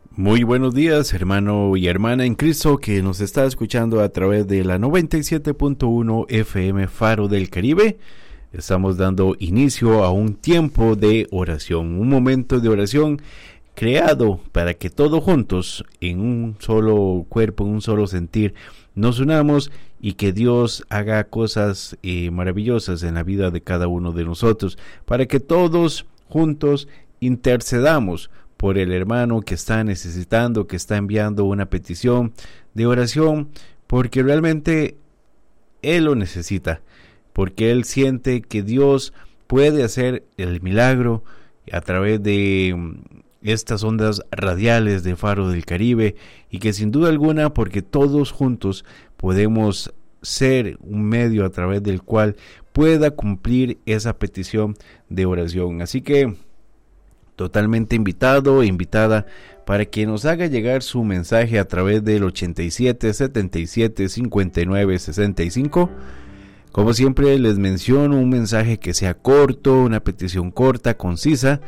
Muy buenos días, hermano y hermana en Cristo que nos está escuchando a través de la 97.1 FM Faro del Caribe. Estamos dando inicio a un tiempo de oración, un momento de oración creado para que todos juntos, en un solo cuerpo, en un solo sentir, nos unamos y que Dios haga cosas maravillosas en la vida de cada uno de nosotros, para que todos juntos intercedamos por el hermano que está necesitando, que está enviando una petición de oración, porque realmente él lo necesita, porque él siente que Dios puede hacer el milagro a través de estas ondas radiales de Faro del Caribe, y que sin duda alguna, porque todos juntos podemos ser un medio a través del cual pueda cumplir esa petición de oración. Así que totalmente invitado e invitada para que nos haga llegar su mensaje a través del 87 77 59 65. Como siempre les menciono, un mensaje que sea corto, una petición corta, concisa,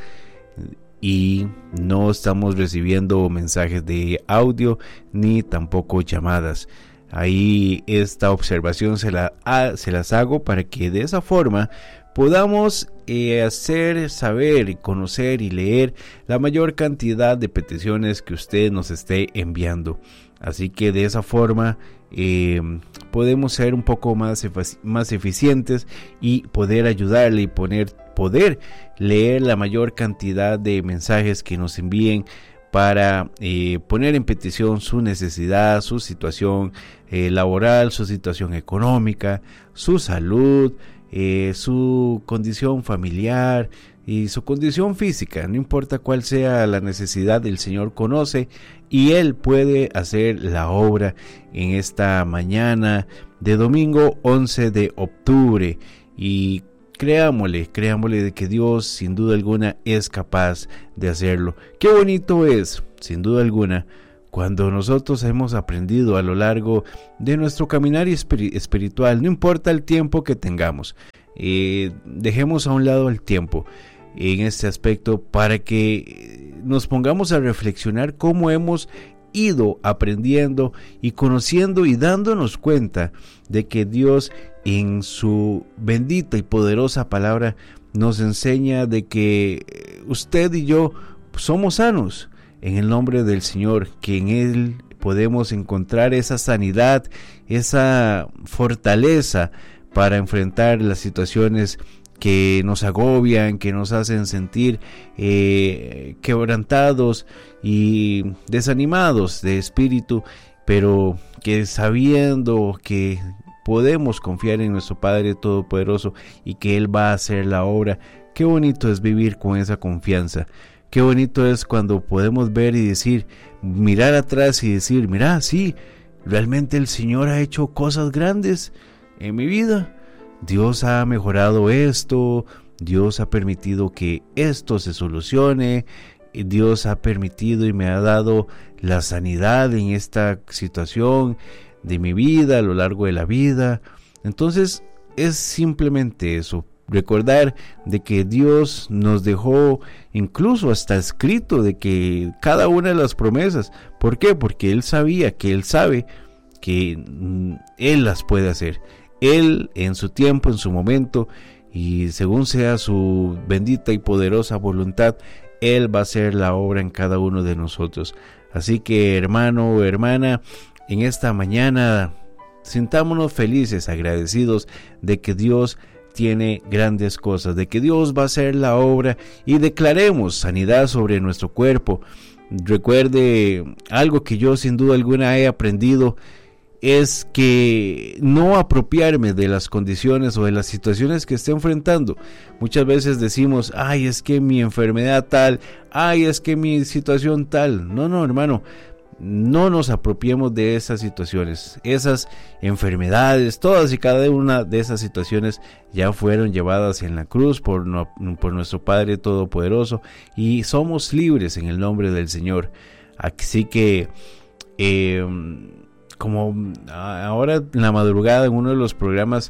y no estamos recibiendo mensajes de audio ni tampoco llamadas. Ahí esta observación se las hago para que de esa forma podamos hacer saber, conocer y leer la mayor cantidad de peticiones que usted nos esté enviando. Así que de esa forma podemos ser un poco más eficientes y poder ayudarle y poder leer la mayor cantidad de mensajes que nos envíen para poner en petición su necesidad, su situación laboral, su situación económica, su salud, su condición familiar y su condición física. No importa cuál sea la necesidad, el Señor conoce y Él puede hacer la obra en esta mañana de domingo 11 de octubre. Y creámosle de que Dios sin duda alguna es capaz de hacerlo. Qué bonito es, sin duda alguna, cuando nosotros hemos aprendido a lo largo de nuestro caminar espiritual, no importa el tiempo que tengamos, dejemos a un lado el tiempo en este aspecto para que nos pongamos a reflexionar cómo hemos ido aprendiendo y conociendo y dándonos cuenta de que Dios en su bendita y poderosa palabra nos enseña de que usted y yo somos sanos en el nombre del Señor, que en Él podemos encontrar esa sanidad, esa fortaleza para enfrentar las situaciones que nos agobian, que nos hacen sentir quebrantados y desanimados de espíritu, pero que sabiendo que podemos confiar en nuestro Padre Todopoderoso y que Él va a hacer la obra. Qué bonito es vivir con esa confianza. Qué bonito es cuando podemos ver y decir, mirar atrás y decir, mira, sí, realmente el Señor ha hecho cosas grandes en mi vida. Dios ha mejorado esto, Dios ha permitido que esto se solucione, Dios ha permitido y me ha dado la sanidad en esta situación de mi vida, a lo largo de la vida. Entonces es simplemente eso. Recordar de que Dios nos dejó incluso hasta escrito de que cada una de las promesas. ¿Por qué? Porque Él sabía, que Él sabe que Él las puede hacer. Él en su tiempo, en su momento y según sea su bendita y poderosa voluntad, Él va a hacer la obra en cada uno de nosotros. Así que hermano o hermana, en esta mañana sintámonos felices, agradecidos de que Dios tiene grandes cosas, de que Dios va a hacer la obra y declaremos sanidad sobre nuestro cuerpo. Recuerde, algo que yo sin duda alguna he aprendido es que no apropiarme de las condiciones o de las situaciones que esté enfrentando. Muchas veces decimos, ay, es que mi enfermedad tal, ay, es que mi situación tal. No, hermano, no nos apropiemos de esas situaciones, esas enfermedades, todas y cada una de esas situaciones ya fueron llevadas en la cruz por nuestro Padre Todopoderoso y somos libres en el nombre del Señor. Así que como ahora en la madrugada en uno de los programas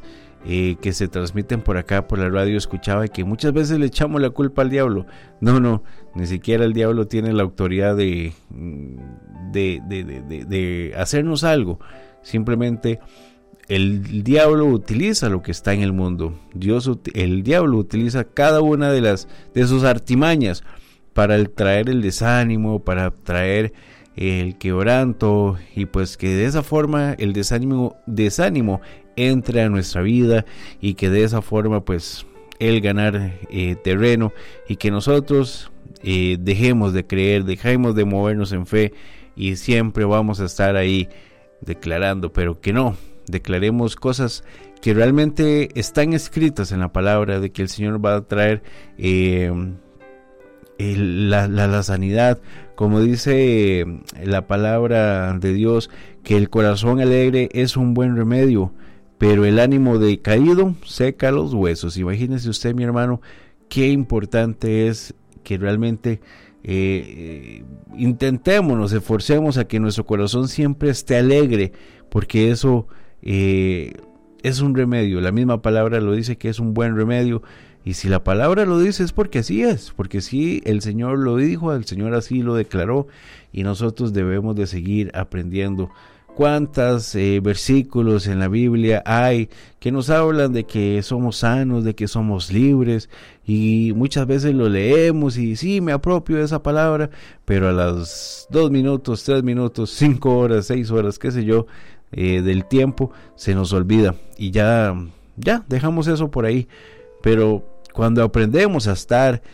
que se transmiten por acá, por la radio, escuchaba que muchas veces le echamos la culpa al diablo. No, ni siquiera el diablo tiene la autoridad de hacernos algo. Simplemente el diablo utiliza lo que está en el mundo. El diablo utiliza cada una de sus artimañas para traer el desánimo, para traer el quebranto, y pues que de esa forma el desánimo entre a nuestra vida, y que de esa forma pues él ganar terreno, y que nosotros dejemos de creer, dejemos de movernos en fe, y siempre vamos a estar ahí declarando, pero que no, declaremos cosas que realmente están escritas en la palabra, de que el Señor va a traer la sanidad, como dice la palabra de Dios, que el corazón alegre es un buen remedio, pero el ánimo decaído seca los huesos. Imagínese usted, mi hermano, qué importante es que realmente intentemos, nos esforcemos a que nuestro corazón siempre esté alegre, porque eso es un remedio. La misma palabra lo dice, que es un buen remedio. Y si la palabra lo dice es porque así es, porque sí, el Señor lo dijo, el Señor así lo declaró, y nosotros debemos de seguir aprendiendo. ¿Cuántos versículos en la Biblia hay que nos hablan de que somos sanos, de que somos libres? Y muchas veces lo leemos y sí, me apropio de esa palabra, pero a las 2 minutos, 3 minutos, 5 horas, 6 horas, qué sé yo, del tiempo, se nos olvida y ya dejamos eso por ahí. Pero cuando aprendemos a estar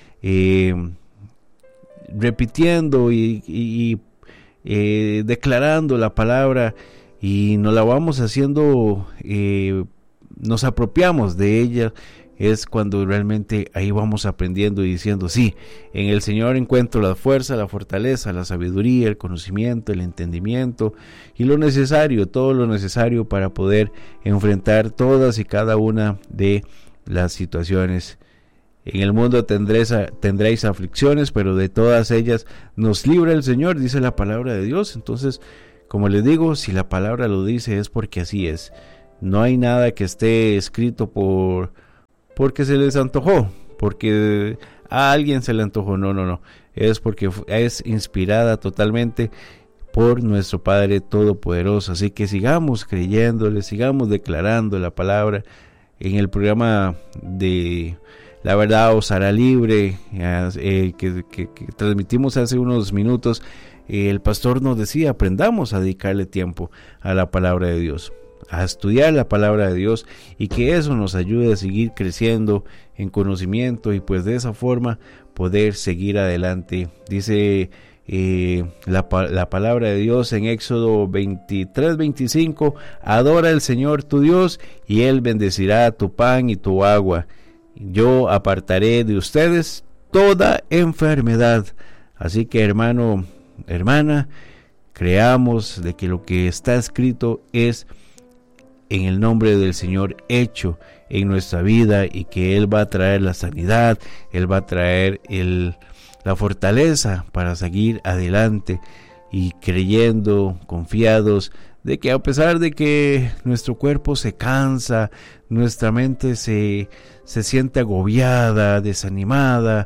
repitiendo y declarando la palabra, y nos la vamos haciendo, nos apropiamos de ella, es cuando realmente ahí vamos aprendiendo y diciendo, sí, en el Señor encuentro la fuerza, la fortaleza, la sabiduría, el conocimiento, el entendimiento y lo necesario, todo lo necesario para poder enfrentar todas y cada una de las situaciones. En el mundo tendréis aflicciones, pero de todas ellas nos libra el Señor, dice la palabra de Dios. Entonces, como les digo, si la palabra lo dice es porque así es. No hay nada que esté escrito porque se les antojó, porque a alguien se le antojó. No. Es porque es inspirada totalmente por nuestro Padre Todopoderoso. Así que sigamos creyéndole, sigamos declarando la palabra. En el programa de La Verdad os hará libre, que transmitimos hace unos minutos, el pastor nos decía, aprendamos a dedicarle tiempo a la palabra de Dios, a estudiar la palabra de Dios, y que eso nos ayude a seguir creciendo en conocimiento, y pues de esa forma poder seguir adelante. Dice la palabra de Dios en Éxodo 23:25, adora al Señor tu Dios y Él bendecirá tu pan y tu agua. Yo apartaré de ustedes toda enfermedad. Así que, hermano, hermana, creamos de que lo que está escrito es en el nombre del Señor hecho en nuestra vida, y que Él va a traer la sanidad, Él va a traer la fortaleza para seguir adelante, y creyendo, confiados de que a pesar de que nuestro cuerpo se cansa, nuestra mente se siente agobiada, desanimada,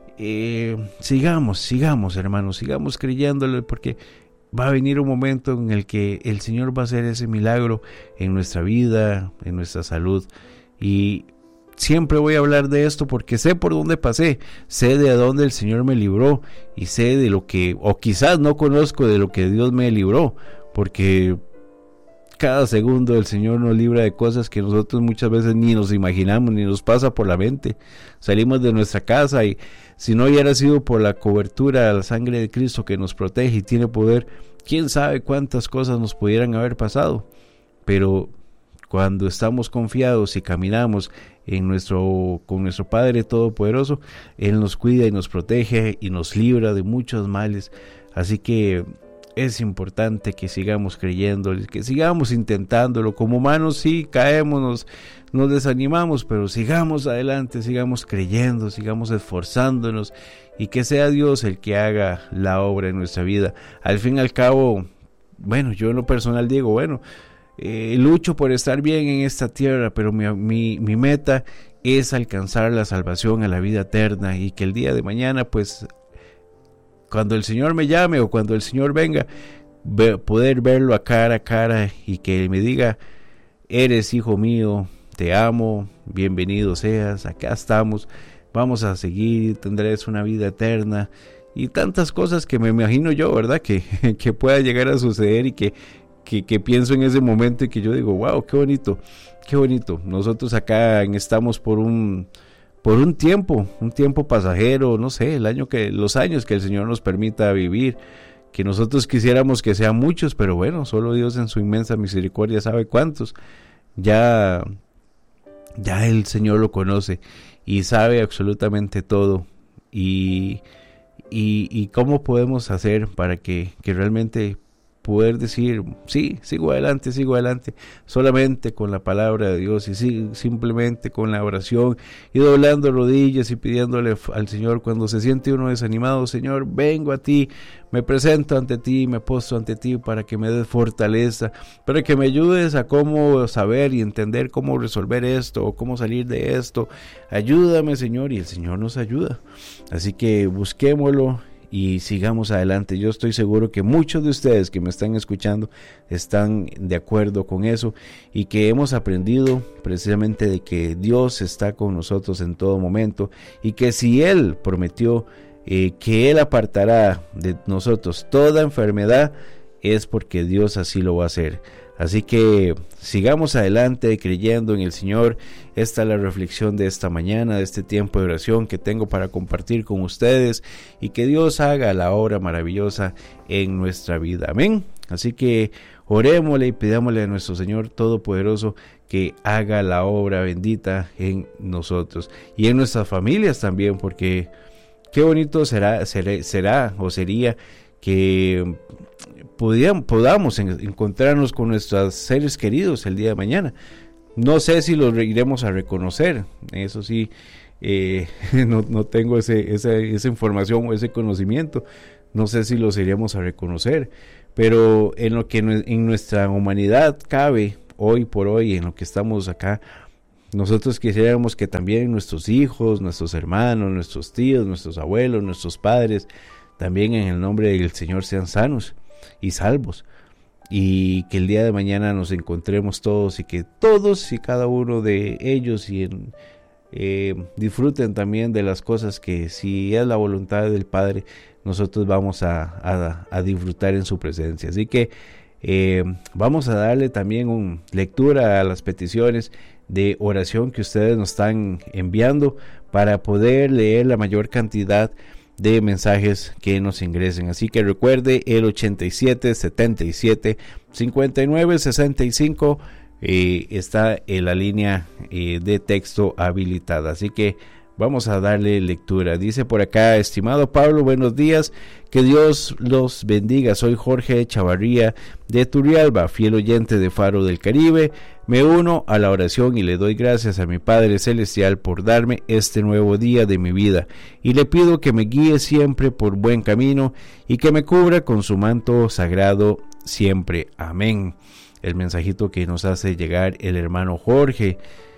sigamos hermanos, sigamos creyéndole, porque va a venir un momento en el que el Señor va a hacer ese milagro en nuestra vida, en nuestra salud. Y siempre voy a hablar de esto porque sé por dónde pasé, sé de dónde el Señor me libró, y sé de lo que, o quizás no conozco de lo que Dios me libró, porque cada segundo el Señor nos libra de cosas que nosotros muchas veces ni nos imaginamos, ni nos pasa por la mente. Salimos de nuestra casa y si no hubiera sido por la cobertura, la sangre de Cristo que nos protege y tiene poder, quién sabe cuántas cosas nos pudieran haber pasado. Pero cuando estamos confiados y caminamos con nuestro Padre Todopoderoso, Él nos cuida y nos protege y nos libra de muchos males. Así que es importante que sigamos creyendo, que sigamos intentándolo. Como humanos sí caemos, nos desanimamos, pero sigamos adelante, sigamos creyendo, sigamos esforzándonos, y que sea Dios el que haga la obra en nuestra vida. Al fin y al cabo, bueno, yo en lo personal digo, lucho por estar bien en esta tierra, pero mi meta es alcanzar la salvación a la vida eterna, y que el día de mañana, pues, cuando el Señor me llame o cuando el Señor venga, poder verlo a cara y que me diga: eres hijo mío, te amo, bienvenido seas, acá estamos, vamos a seguir, tendrás una vida eterna, y tantas cosas que me imagino yo, ¿verdad? Que pueda llegar a suceder, y que pienso en ese momento y que yo digo: wow, qué bonito, qué bonito. Nosotros acá estamos por un tiempo pasajero, no sé, los años que el Señor nos permita vivir, que nosotros quisiéramos que sean muchos, pero bueno, solo Dios en su inmensa misericordia sabe cuántos. Ya el Señor lo conoce y sabe absolutamente todo, y cómo podemos hacer para que realmente poder decir: sí, sigo adelante, solamente con la palabra de Dios, y sí, simplemente con la oración, y doblando rodillas y pidiéndole al Señor cuando se siente uno desanimado: Señor, vengo a ti, me presento ante ti, me postro ante ti para que me des fortaleza, para que me ayudes a cómo saber y entender cómo resolver esto o cómo salir de esto. Ayúdame, Señor, y el Señor nos ayuda. Así que busquémoslo y sigamos adelante. Yo estoy seguro que muchos de ustedes que me están escuchando están de acuerdo con eso, y que hemos aprendido precisamente de que Dios está con nosotros en todo momento, y que si Él prometió que Él apartará de nosotros toda enfermedad, es porque Dios así lo va a hacer. Así que sigamos adelante creyendo en el Señor. Esta es la reflexión de esta mañana, de este tiempo de oración que tengo para compartir con ustedes, y que Dios haga la obra maravillosa en nuestra vida. Amén. Así que orémosle y pidámosle a nuestro Señor Todopoderoso que haga la obra bendita en nosotros y en nuestras familias también, porque qué bonito sería que podamos encontrarnos con nuestros seres queridos el día de mañana. No sé si los iremos a reconocer, eso sí, no tengo esa información o ese conocimiento. No sé si los iremos a reconocer, pero en lo que en nuestra humanidad cabe hoy por hoy, en lo que estamos acá, nosotros quisiéramos que también nuestros hijos, nuestros hermanos, nuestros tíos, nuestros abuelos, nuestros padres, también en el nombre del Señor sean sanos y salvos, y que el día de mañana nos encontremos todos, y que todos y cada uno de ellos disfruten también de las cosas que, si es la voluntad del Padre, nosotros vamos a disfrutar en su presencia. Así que vamos a darle también lectura a las peticiones de oración que ustedes nos están enviando, para poder leer la mayor cantidad de mensajes que nos ingresen. Así que recuerde el 87 77 59 65, está en la línea de texto habilitada. Así que vamos a darle lectura. Dice por acá: estimado Pablo, buenos días, que Dios los bendiga. Soy Jorge Chavarría de Turrialba, fiel oyente de Faro del Caribe. Me uno a la oración y le doy gracias a mi Padre Celestial por darme este nuevo día de mi vida, y le pido que me guíe siempre por buen camino y que me cubra con su manto sagrado siempre. Amén. El mensajito que nos hace llegar el hermano Jorge.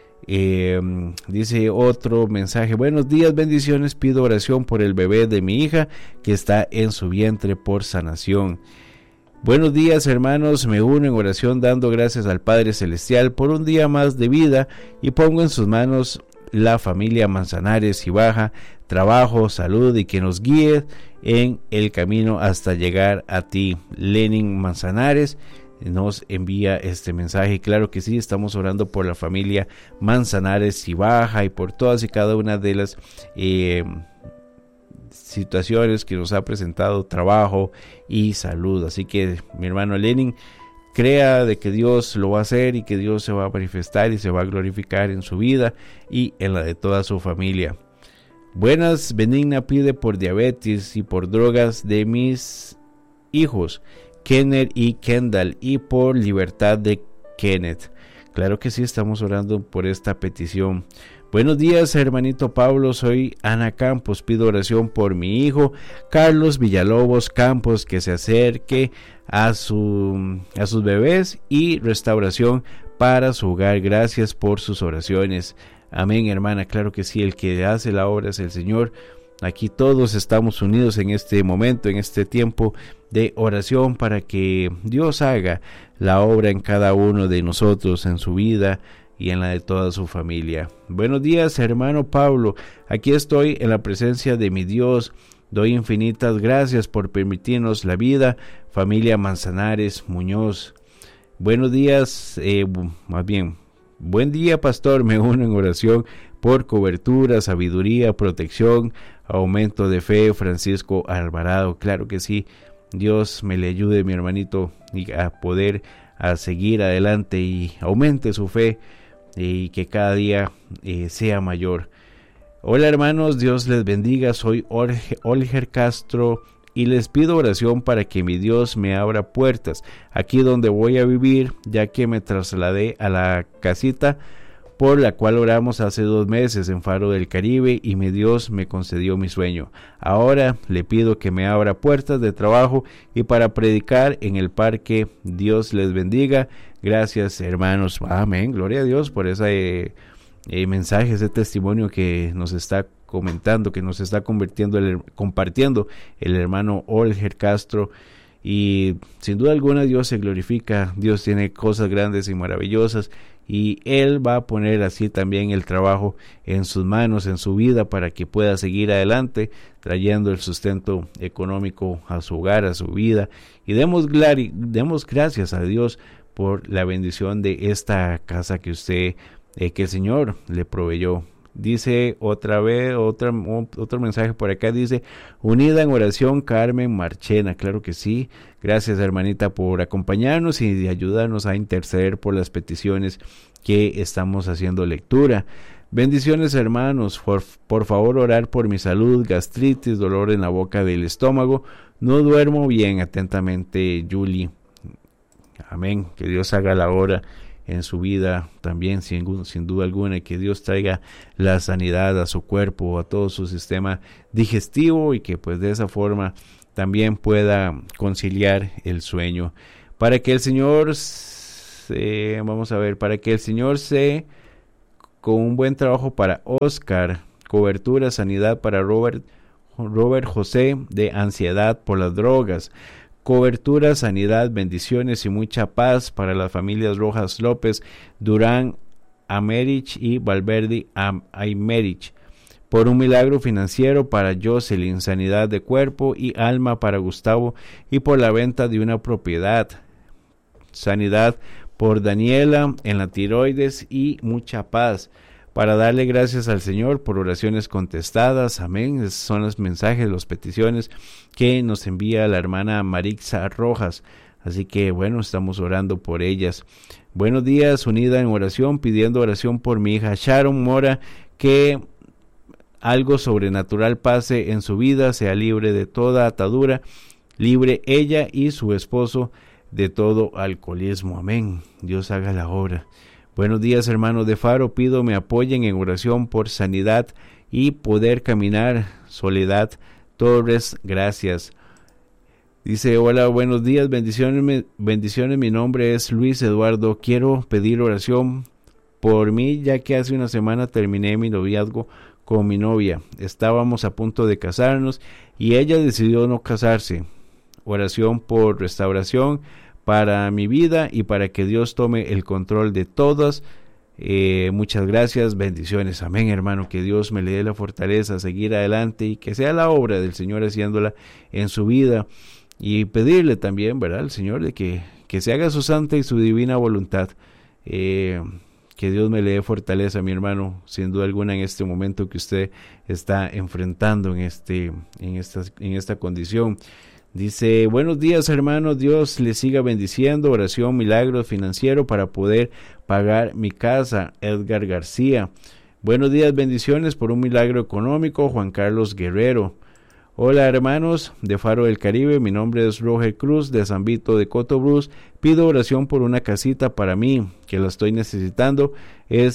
Dice otro mensaje: buenos días, bendiciones, pido oración por el bebé de mi hija que está en su vientre por sanación. Buenos días, hermanos, me uno en oración dando gracias al Padre Celestial por un día más de vida, y pongo en sus manos la familia Manzanares y Baja, trabajo, salud, y que nos guíe en el camino hasta llegar a ti. Lenin Manzanares nos envía este mensaje. Claro que sí, estamos orando por la familia Manzanares y Baja y por todas y cada una de las situaciones que nos ha presentado, trabajo y salud. Así que mi hermano Lenin, crea de que Dios lo va a hacer, y que Dios se va a manifestar y se va a glorificar en su vida y en la de toda su familia. Buenas, Benigna pide por diabetes y por drogas de mis hijos Kenneth y Kendall, y por libertad de Kenneth. Claro que sí, estamos orando por esta petición. Buenos días, hermanito Pablo, soy Ana Campos, pido oración por mi hijo Carlos Villalobos Campos, que se acerque a sus bebés y restauración para su hogar. Gracias por sus oraciones. Amén, hermana, claro que sí, el que hace la obra es el Señor. Aquí todos estamos unidos en este momento, en este tiempo de oración, para que Dios haga la obra en cada uno de nosotros, en su vida y en la de toda su familia. Buenos días, hermano Pablo, aquí estoy en la presencia de mi Dios. Doy infinitas gracias por permitirnos la vida. Familia Manzanares Muñoz. Buenos días, buen día, pastor. Me uno en oración por cobertura, sabiduría, protección, aumento de fe. Francisco Alvarado. Claro que sí, Dios me le ayude, mi hermanito, a poder seguir adelante y aumente su fe y que cada día sea mayor. Hola hermanos, Dios les bendiga. Soy Olger Castro y les pido oración para que mi Dios me abra puertas aquí donde voy a vivir, ya que me trasladé a la casita por la cual oramos hace 2 meses en Faro del Caribe, y mi Dios me concedió mi sueño. Ahora le pido que me abra puertas de trabajo y para predicar en el parque. Dios les bendiga. Gracias, hermanos. Amén. Gloria a Dios por ese mensaje, ese testimonio que nos está comentando, que nos está compartiendo el hermano Olger Castro. Y sin duda alguna Dios se glorifica. Dios tiene cosas grandes y maravillosas, y Él va a poner así también el trabajo en sus manos, en su vida, para que pueda seguir adelante trayendo el sustento económico a su hogar, a su vida. Y demos gracias a Dios por la bendición de esta casa que el Señor le proveyó. Dice otro mensaje por acá, dice: unida en oración, Carmen Marchena. Claro que sí, gracias, hermanita, por acompañarnos y de ayudarnos a interceder por las peticiones que estamos haciendo lectura. Bendiciones, hermanos. Por favor, orar por mi salud, gastritis, dolor en la boca del estómago, no duermo bien. Atentamente, Julie. Amén, que Dios haga la obra en su vida también, sin duda alguna, y que Dios traiga la sanidad a su cuerpo, a todo su sistema digestivo, y que pues de esa forma también pueda conciliar el sueño. Para que el Señor con un buen trabajo para Oscar, cobertura, sanidad para Robert José de ansiedad por las drogas. Cobertura, sanidad, bendiciones y mucha paz para las familias Rojas López, Durán Americh y Valverde Aymerich. Por un milagro financiero para Jocelyn, sanidad de cuerpo y alma para Gustavo, y por la venta de una propiedad. Sanidad por Daniela en la tiroides y mucha paz. Para darle gracias al Señor por oraciones contestadas. Amén. Esos son los mensajes, las peticiones que nos envía la hermana Marixa Rojas. Así que bueno, estamos orando por ellas. Buenos días, unida en oración, pidiendo oración por mi hija Sharon Mora, que algo sobrenatural pase en su vida, sea libre de toda atadura, libre ella y su esposo de todo alcoholismo. Amén. Dios haga la obra. Buenos días, hermanos de Faro, pido me apoyen en oración por sanidad y poder caminar. Soledad Torres, gracias. Dice: hola, buenos días, bendiciones, mi nombre es Luis Eduardo, quiero pedir oración por mí, ya que hace una semana terminé mi noviazgo con mi novia. Estábamos a punto de casarnos y ella decidió no casarse. Oración por restauración para mi vida y para que Dios tome el control de todas. Muchas gracias, bendiciones. Amén, hermano, que Dios me le dé la fortaleza a seguir adelante y que sea la obra del Señor haciéndola en su vida, y pedirle también, ¿verdad?, al Señor de que se haga su santa y su divina voluntad. Que Dios me le dé fortaleza, mi hermano, sin duda alguna, en este momento que usted está enfrentando en esta condición. Dice: buenos días, hermano, Dios le siga bendiciendo. Oración, milagro financiero para poder pagar mi casa. Edgar García. Buenos días, bendiciones por un milagro económico. Juan Carlos Guerrero. Hola, hermanos de Faro del Caribe, mi nombre es Roger Cruz de San Vito de Cotobruz. Pido oración por una casita para mí, que la estoy necesitando. Es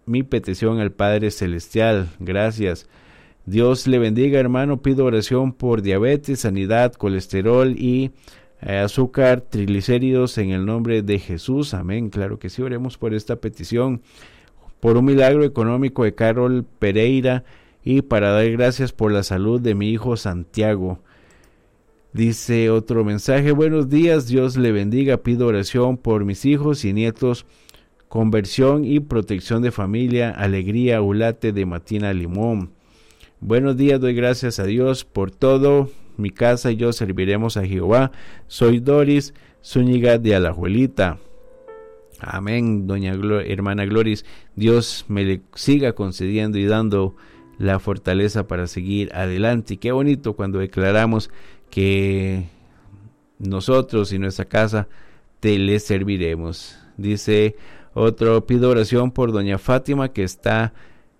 mi petición al Padre Celestial. Gracias. Dios le bendiga, hermano. Pido oración por diabetes, sanidad, colesterol y azúcar, triglicéridos en el nombre de Jesús. Amén. Claro que sí, oremos por esta petición. Por un milagro económico de Carol Pereira y para dar gracias por la salud de mi hijo Santiago. Dice otro mensaje: buenos días, Dios le bendiga. Pido oración por mis hijos y nietos, conversión y protección de familia, alegría, Ulate de Matina Limón. Buenos días, doy gracias a Dios por todo. Mi casa y yo serviremos a Jehová. Soy Doris Zúñiga de Alajuelita. Amén, hermana Gloris. Dios me le siga concediendo y dando la fortaleza para seguir adelante. Y qué bonito cuando declaramos que nosotros y nuestra casa te le serviremos. Dice otro: pido oración por doña Fátima, que está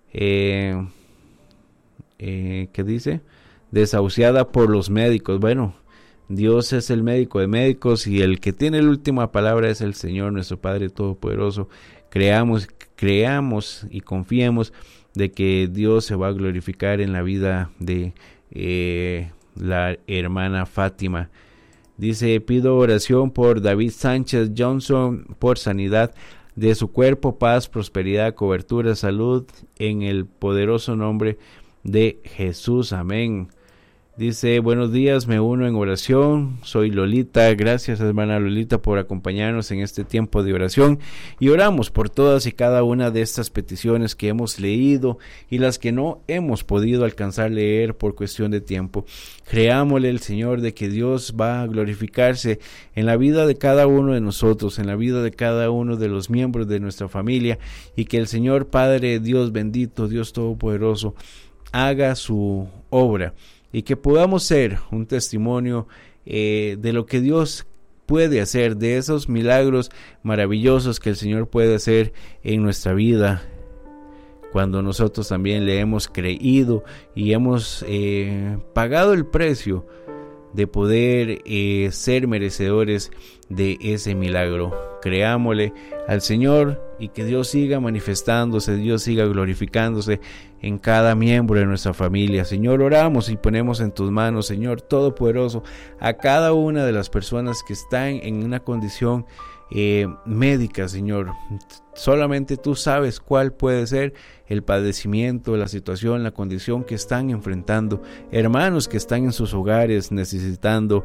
¿qué dice? Desahuciada por los médicos. Bueno, Dios es el médico de médicos y el que tiene la última palabra es el Señor, nuestro Padre Todopoderoso. Creamos y confiemos de que Dios se va a glorificar en la vida de la hermana Fátima. Dice: pido oración por David Sánchez Johnson, por sanidad de su cuerpo, paz, prosperidad, cobertura, salud, en el poderoso nombre de Jesús. Amén. Dice: buenos días, me uno en oración, soy Lolita. Gracias, hermana Lolita, por acompañarnos en este tiempo de oración, y oramos por todas y cada una de estas peticiones que hemos leído y las que no hemos podido alcanzar a leer por cuestión de tiempo. Creámosle al Señor de que Dios va a glorificarse en la vida de cada uno de nosotros, en la vida de cada uno de los miembros de nuestra familia, y que el Señor Padre, Dios bendito, Dios todopoderoso, haga su obra y que podamos ser un testimonio de lo que Dios puede hacer, de esos milagros maravillosos que el Señor puede hacer en nuestra vida, cuando nosotros también le hemos creído y hemos pagado el precio de poder ser merecedores de ese milagro. Creámosle al Señor y que Dios siga manifestándose, Dios siga glorificándose en cada miembro de nuestra familia. Señor, oramos y ponemos en tus manos, Señor Todopoderoso, a cada una de las personas que están en una condición médica, Señor. Solamente tú sabes cuál puede ser el padecimiento, la situación, la condición que están enfrentando. Hermanos que están en sus hogares necesitando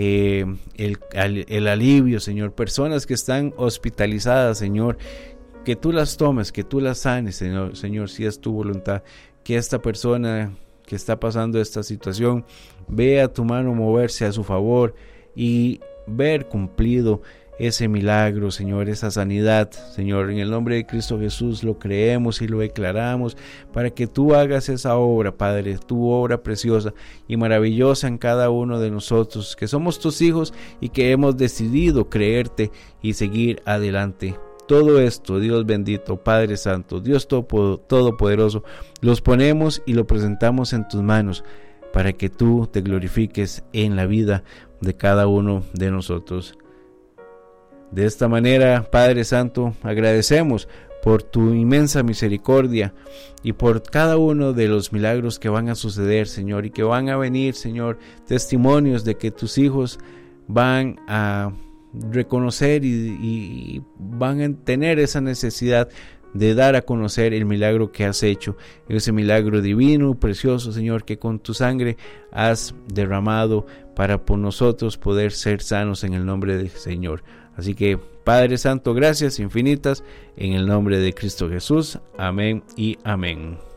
el alivio, Señor. Personas que están hospitalizadas, Señor. Que tú las tomes, que tú las sanes, Señor, si es tu voluntad. Que esta persona que está pasando esta situación vea tu mano moverse a su favor y ver cumplido ese milagro, Señor, esa sanidad, Señor. En el nombre de Cristo Jesús lo creemos y lo declaramos para que tú hagas esa obra, Padre, tu obra preciosa y maravillosa en cada uno de nosotros, que somos tus hijos y que hemos decidido creerte y seguir adelante. Todo esto, Dios bendito, Padre Santo, Dios Todopoderoso, los ponemos y lo presentamos en tus manos para que tú te glorifiques en la vida de cada uno de nosotros. De esta manera, Padre Santo, agradecemos por tu inmensa misericordia y por cada uno de los milagros que van a suceder, Señor, y que van a venir, Señor, testimonios de que tus hijos van a reconocer y van a tener esa necesidad de dar a conocer el milagro que has hecho, ese milagro divino, precioso, Señor, que con tu sangre has derramado para por nosotros poder ser sanos en el nombre del Señor. Así que, Padre Santo, gracias infinitas en el nombre de Cristo Jesús. Amén y amén.